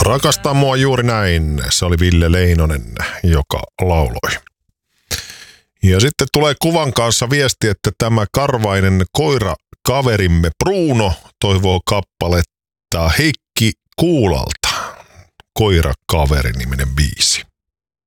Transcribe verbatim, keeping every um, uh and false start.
Rakastaa mua juuri näin. Se oli Ville Leinonen, joka lauloi. Ja sitten tulee kuvan kanssa viesti, että tämä karvainen koirakaverimme Bruno toivoo kappaletta Heikki Kuulalta. Koirakaveri-niminen biisi.